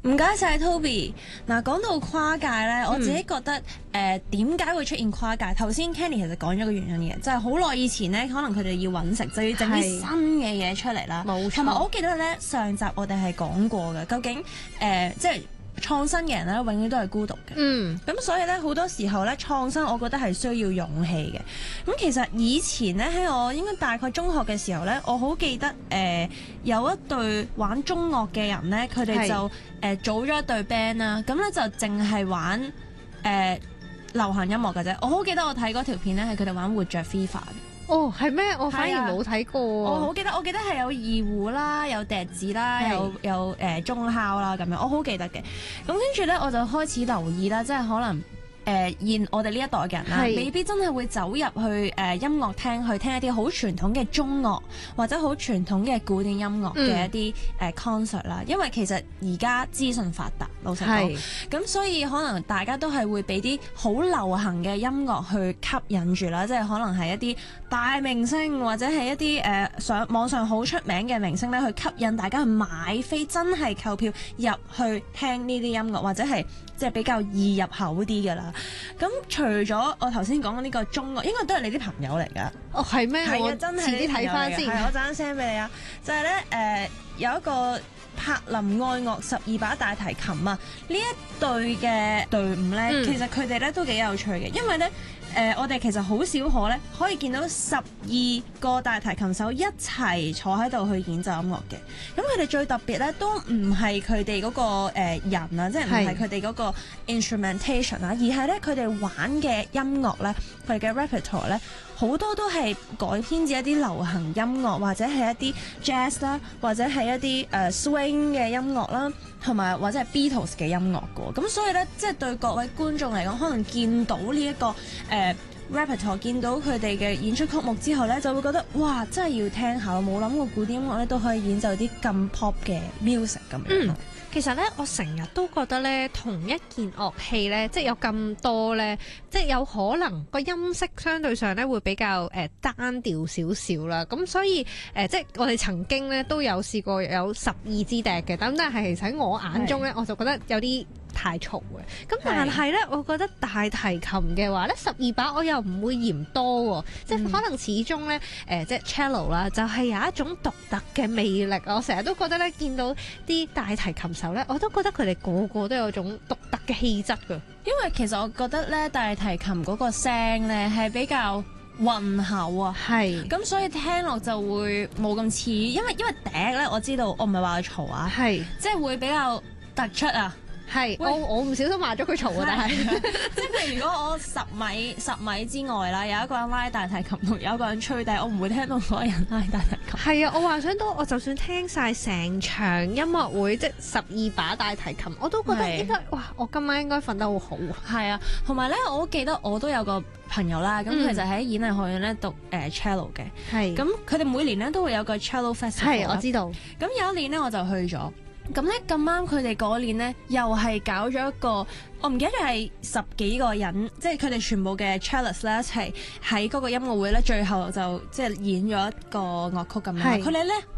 唔該晒 Toby。嗱，講到跨界咧，我自己覺得點解會出現跨界？頭先 Kenny 其實講咗個原因嘅，就係好耐以前咧，可能佢哋要揾食，就要整啲新嘅嘢出嚟啦。 冇錯。 同埋我記得咧，上集我哋係講過嘅，究竟即係創新嘅人咧，永遠都係孤獨嘅。咁所以咧，好多時候咧，創新我覺得係需要勇氣嘅。咁其實以前咧，喺我應該大概中學嘅時候咧，我好記得有一隊玩中樂嘅人咧，佢哋就組咗一隊 band 啦。咁咧就淨係玩流行音樂嘅啫。我好記得我睇嗰條片咧，係佢哋玩活著 FIFA 嘅。 哦，係咩？我反而冇睇過。 我好記得係有二胡啦，有笛子啦，有中敲啦咁樣，我好記得嘅。咁跟住咧，我就開始留意啦，即係可能現我哋呢一代嘅人啦，未必真係會走入去音樂廳去聽一啲好傳統嘅中樂或者好傳統嘅古典音樂嘅一啲concert 啦，因為其實而家資訊發達，老實講，咁所以可能大家都係會俾啲好流行嘅音樂去吸引住啦，即係可能係一啲大明星或者係一啲上網上好出名嘅明星咧，去吸引大家去買飛，真係購票入去聽呢啲音樂，或者係即係比較易入口啲㗎啦。咁除咗我頭先講嘅呢個中樂，應該都係你啲朋友嚟㗎。 哦，係咩？ 係啊，真係遲啲睇翻先。 係，我陣間 send 俾你啊。就係咧有一個柏林愛樂12把大提琴啊，呢一隊嘅隊伍咧，其實佢哋咧都幾有趣嘅，因為咧我哋其實好少可以見到12個大提琴手一齊坐喺度去演奏音樂嘅。咁佢哋最特別咧，都唔係佢哋嗰個人啊，即係唔係佢哋嗰個 instrumentation 啊，而係咧佢哋玩嘅音樂咧，佢哋嘅 repertoire 咧，好多都係改編自一啲流行音樂，或者係一啲 jazz 啦，或者係一啲swing 嘅音樂啦，同埋或者係 Beatles 嘅音樂嘅。咁所以咧，即係對各位觀眾嚟講，可能見到呢一個repertoire， 見到佢哋嘅演出曲目之後咧，就會覺得哇，真係要聽下，冇諗過古典音樂咧都可以演奏啲咁 pop 嘅 music 咁樣。 其實咧，我成日都覺得咧，同一件樂器咧，即係有咁多咧，即係有可能個音色相對上咧會比較單調少少啦。咁所以即係我哋曾經咧都有試過有12支笛嘅，咁但係其實喺我眼中咧，我就覺得有啲太嘈嘅。咁但係咧，我覺得大提琴嘅話咧，12把我又唔會嫌多喎，即係可能始終咧即係 cello 啦，就係有一種獨特嘅魅力。我成日都覺得咧，見到啲大提琴手咧，我都覺得佢哋個個都有種獨特嘅氣質㗎。 因為其實我覺得咧，大提琴嗰個聲咧係比較渾厚啊，咁所以聽落就會冇咁似，因為笛咧，我知道我唔係話佢嘈啊，即係會比較突出啊。 我唔小心話咗佢嘈啊，但係即係譬如如果我10米之外啦，有一個人拉大提琴同有一個人吹笛，我唔會聽到嗰個人拉大提琴。 係啊，我幻想到我就算聽晒成場音樂會，即係12把大提琴，我都覺得應該哇，我今晚應該瞓得好好啊。 係啊，同埋咧，我都記得我都有個朋友啦，咁佢就喺演藝學院咧讀cello 嘅，咁佢哋每年咧都會有個 cello festival。 我知道。 咁有一年咧我就去咗。咁咧咁啱佢哋嗰年咧又係搞咗一個，我唔記得係10幾個人，即係佢哋全部嘅 cellist 咧一齊喺嗰個音樂會咧，最後就即係演咗一個樂曲咁樣。佢哋咧